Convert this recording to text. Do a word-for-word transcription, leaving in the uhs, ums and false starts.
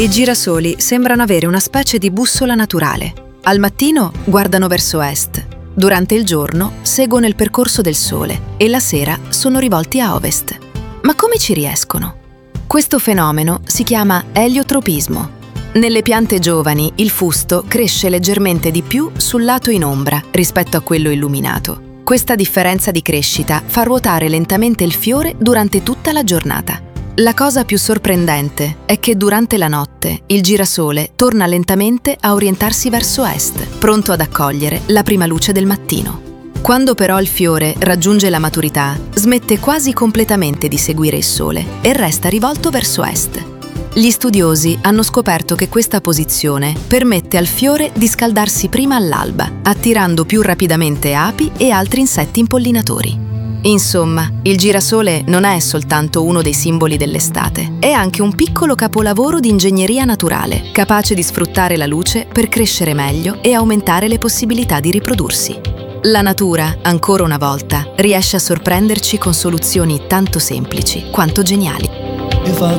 I girasoli sembrano avere una specie di bussola naturale. Al mattino guardano verso est, durante il giorno seguono il percorso del sole e la sera sono rivolti a ovest. Ma come ci riescono? Questo fenomeno si chiama eliotropismo. Nelle piante giovani il fusto cresce leggermente di più sul lato in ombra rispetto a quello illuminato. Questa differenza di crescita fa ruotare lentamente il fiore durante tutta la giornata. La cosa più sorprendente è che durante la notte il girasole torna lentamente a orientarsi verso est, pronto ad accogliere la prima luce del mattino. Quando però il fiore raggiunge la maturità, smette quasi completamente di seguire il sole e resta rivolto verso est. Gli studiosi hanno scoperto che questa posizione permette al fiore di scaldarsi prima all'alba, attirando più rapidamente api e altri insetti impollinatori. Insomma, il girasole non è soltanto uno dei simboli dell'estate, è anche un piccolo capolavoro di ingegneria naturale, capace di sfruttare la luce per crescere meglio e aumentare le possibilità di riprodursi. La natura, ancora una volta, riesce a sorprenderci con soluzioni tanto semplici quanto geniali. If I